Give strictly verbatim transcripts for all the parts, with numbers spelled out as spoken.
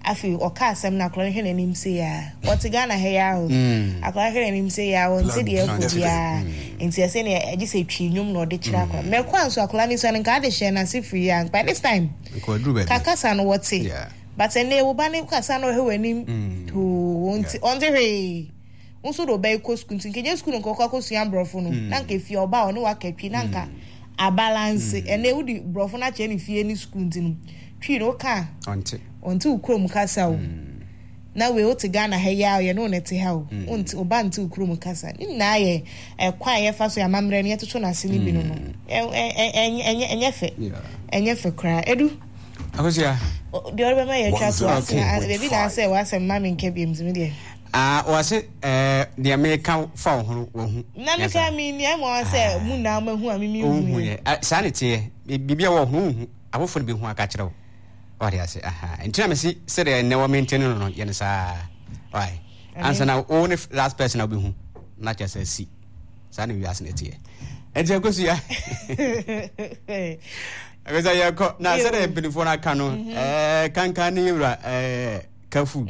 afi oka asem na akra hwe nanim se ya what Ghana he ya ho akra hwe nanim se ya won se de akudi ya enti ese ne agi se twi nwum na ode kira akra me kwa nso akra ni so ne ka de share na se free ya by this time kakasa no what but ene wo ba ne kasa no he wanim to wonti onde he unso do be ko school nti keje school nko kwa so ambrofo no na nka fie oba ono wa katwi na nka a balance ene wudi brofo na che ne fie ni school nti no twi no ka onti onti ukrom kasa wo na we oti Ghana he ya ye no nete ha wo onti oba nti ukrom kasa ni na ye e kwa ye fa so ya mamre ne toto na se ni bi no no enye enye fe enye fe kra edu akosia the other way you try to ask baby na say wa say mama nke bi mzimi de ah wase eh the American fa ho wo hu na me ka mi ni am wa say mu na ma hu ami mi hu ye sa ne te bibia wo hu hu abofo ne bi hu aka kire wo ori ase aha entina me si say the ne wo maintain no no ye ne sa why answer na only last person na bi hu na cha say si sa ne wi ase ne te entia kosia Because I got now said a before I can eh can can eh kafu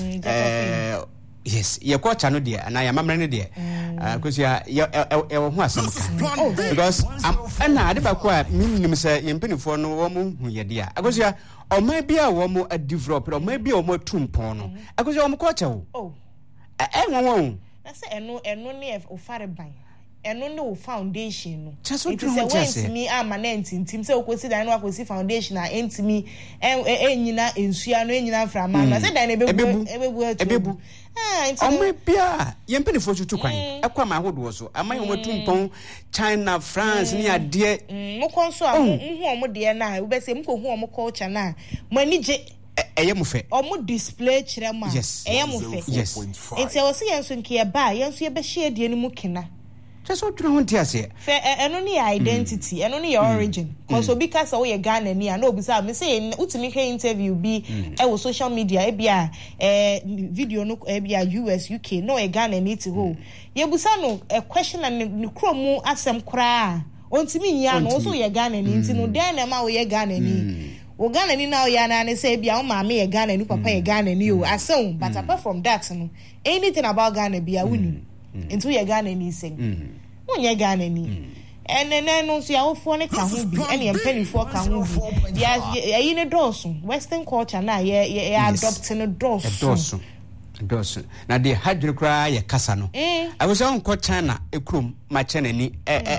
eh yes you got channel there and I am memory there because you you who asem because am na ade ba kwa minimum say yempeni for no wo mu hu ye there because you o ma bia wo mu a develop o ma bia o mu tumpon no because you o mu ko chewo oh eh won na say eno eno ne o fare ban eno no foundation no it is when me am an entim say okosi dan no akosi foundation na entimi enyina ensua no enyina frama na say dan ebebu ebebu ebebu ah enti o me bia yempeni fo tutu kwan ekwa ma hodo so amaye o tumpon China France ni ade mo konso a hu o mo de na we be say mo ko hu o mo culture na mo ani je eye mo fe o mo display kire ma eye mo fe yes enti o se yenso nke ba yenso ye be share de ni mu kina just what you want to say fe eno ni identity eno ni your origin cause obi ka say wo ye Ghana ni and obi say me say utimi he interview bi e wo social media e bia eh video no e bia U S U K no e Ghana ni ti ho ye busa no a question and ni kromu asem kra ontimi nya no so ye Ghana ni nti no den na ma wo ye Ghana ni wo Ghana ni na wo ya na say bia wo ma me ye Ghana ni papa ye Ghana ni o asem but apart from that no anything about Ghana bia wunu into ye Ghana ni sing won ye Ghana ni and then no so ya wo fo ne ka ho bi and ye mpani fo ka ho bi ya yi ne doso western culture na ye ye adopt ne doso doso na de hadre kra ye kasa no I was on ko China ekrum ma China ni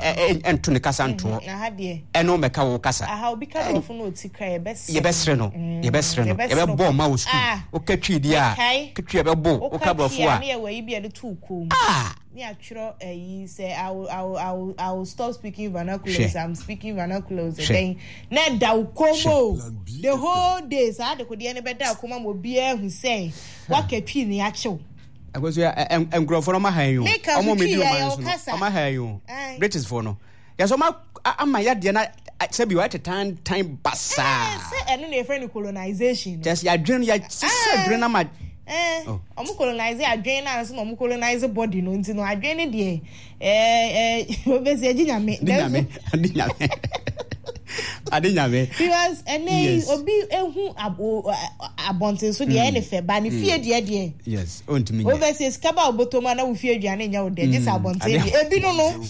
ento ne kasa nto na ha de eno meka wo kasa aha obi ka do fo no ti kra ye bes ye besre no ye besre no ye be bo ma wo school o ka twi dia ka twi be bo o ka bofo a na ye we bi e de tu ko ah me atro eh say I will I will I will, I will stop speaking vernaculars. I'm speaking vernaculars again. Na da ukomo the whole day so ade ko de ne be da ukoma mo bia hu say wa katwi ni achew agozo engrofo no ma han yo omo me di o man so ma han yo British for no ya so ma ama ya de na say bi wa time time basa say eno na friend colonization just ya dwen ya say dwen na ma eh omo colonize adwen na so omo colonize body no nti no adwen ne de eh eh obese aginyame aginyame aginyame aginyame because ene obi ehu abonten so de ene fe ba ne fie de de yes ontimi nya obese skaba obotoma na wo fie aduane nya wo de dis abonten ebi no no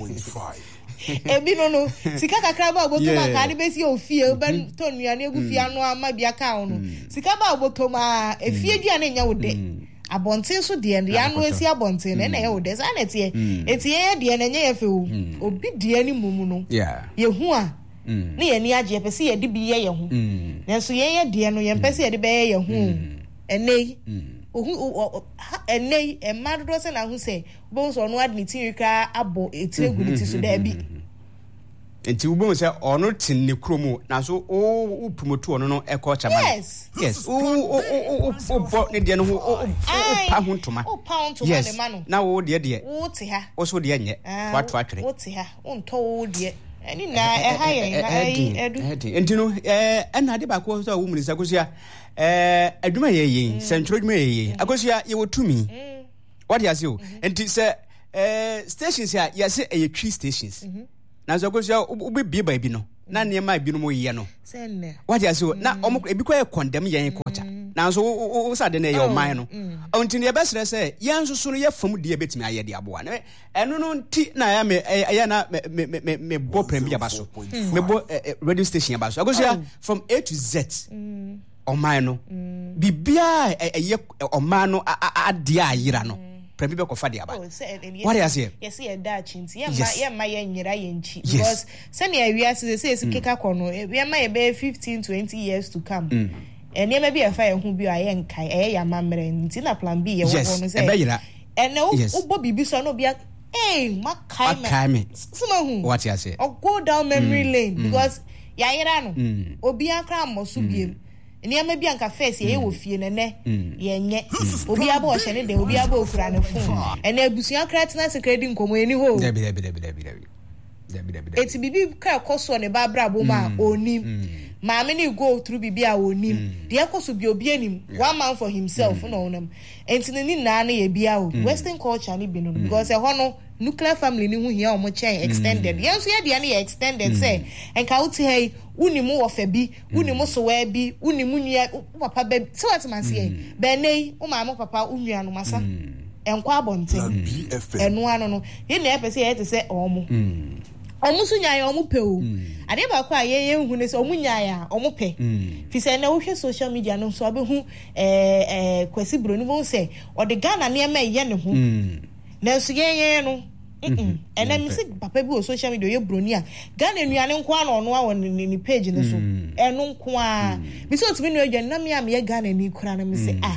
ebi no no sika kakra ba obotoma ka de besi ofie ben tonuane egu fie anu ama bia ka ho no sika ba obotoma e fie aduane nya wo de abonten so de ya no esi abonten na ye wo de sa na tie etie de na nya ye fe o obi de ni mumu no ye hu a ne ye ni age pese ye de bi ye ye hu na so ye ye de no ye pese ye de be ye ye hu enei ohu enei e maddo se na hu se bo so no admit ka abo etiregu ni ti so da bi enti wo bo se ono tin ne kromo na so o promote ono no e culture man yes yes o o o bo ne de no o pa ho ntoma o pa ntoma ne ma no na wo de de wo te ha wo so de nye wato atwere wo te ha wo nto wo de eni na e ha ye na edu enti no eh na de ba ko so wo mu nisa ko sia eh adwuma ye ye central adwuma ye ye akosia ye wo tumi what you say enti se eh stations ya ya se e three stations na so akosia obi bi ba bi no na ne ma bi no mo ye no senne what you say na omo e bi ko e condemn ye culture Now so wo sa de na ye oman no. Onti ne be sere se yen so so no ye fam de betimi aye de aboa. Eno no nti na ya me aye na me me me bo premier baso. Me bo radio station baso. Agosia from A to Z. Oman no. Bibia aye oman no ade ayira no. Premier be ko fa de aba. What you say? Yes, ye da chinti. Ye ma ye ma ye nyira ye nchi because send ye wi ase say say keka kono. We ma ye be fifteen twenty years to come. And ye maybe a fire who be a young kai, a mamre, and Tina plan B. Yes, and no, Bobby Bisson will be a eh, my kai, what you say, or go down memory lane because Yairano, or be a cram or subium. And ye may be a cafe, ye will feel a ne, ye will be able to they will be able to run a phone. And there be some cratiness a credit come anywhere. It's be car cost on a Barbara Boma or Nim. Mammy you go through Bibia or Nim. The echoes will be obeying one man for himself, no them. And to the Nani a Biao, Western culture and been because a honor nuclear family knew here much extended. Yes, we had the any extended say, and Kauti hey, Unimu of a bee, Unimu so where be, Unimunia, Papa baby, so as man say, Bene, O Mamma Papa, Unian Massa, and Quabonte, and one no, he never say to say Omo. Omusu nyaya omupe o ade ba kwa ye ye hu ne se omu nyaya omupe fi se na wo hwe social media no so abehu eh eh kwasi broni wo se o de Ghana ne ma ye ne ho na so ye ye no eh eh na mi se papa bi o social media ye broni a Ghana nuane nko ana ono a ni page ne so eno nko a mi se otimi no adwa na mi am ye Ghana ni kura na mi se ah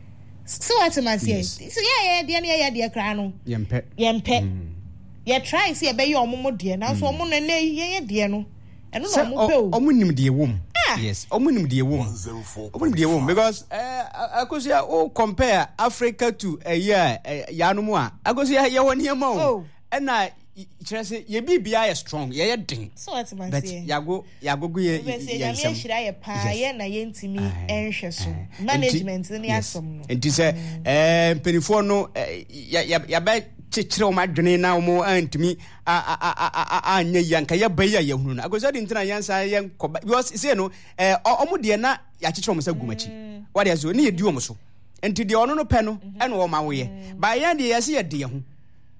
so what am I say so yeah yeah de na ye de kura no yempe yempe ye try see be your omo de na so omo na ne ye de no eno no omo pe o omo nim de wom yes omo nim de wom omo nim de wom because eh akosia o compare Africa to a year ya no mu a akosia ye woni ema o na kire se ye bibia ye strong ye ye din so what man say but yago yago go ye ye nsem ye hira ye pa ye na ye ntimi enhwe so management ni asom no enti se eh penifo no ya ya ba chechire o madwene na o mo antimi a a a a anya yanka ya ba ya yahunu na agozo di ntina yansa ye koba because say no eh o mo de na ya chechire o mo sa gumachi what dey so ni ye di o mo so enti de ono no pe no e no o ma wo ye ba ya de ye se ye de ye ho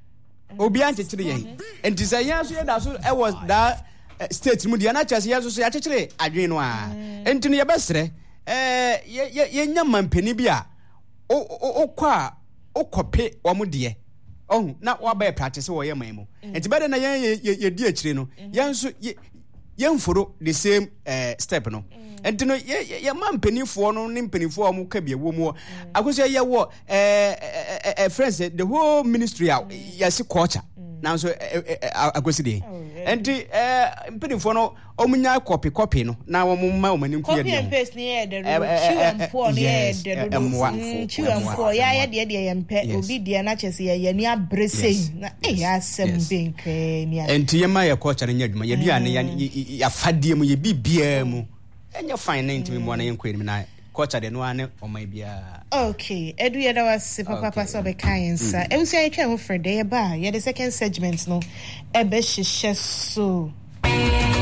obi an chechire ye enti say yanso ye da so e was that state mu de na chese ye so ya chechire adwene no a enti no ye besere eh ye ye nya mampani bi a o o kwa o kope o mo de oh na wa ba practice wo ye man mu enti bede na ye ye di akire no ye nso ye mforo the same uh, step no enti no ye ye man penifo no ne penifo o mu ka bia wo mu akoso ye wo eh eh friends the whole ministry yes culture now so akoso de enti eh penifo no o munya copy copy no na wo ma o mani ku ye copy and paste ni e de ro chiu and pour ni e de ro chiu and pour ya ya de de ye mpe obi de na chese ye ye ni abrese na eh asem benke ni enti ye ma ye culture nya adwuma ye bia ne ya fadie mu ye bibia mu enya fine na ntimi mo na ye nkwa ni na culture de no ane o ma bia okay edu ye da was papa papa so be kan sa e usia ye twa ho frede ye ba ye the second segment no e be hihye so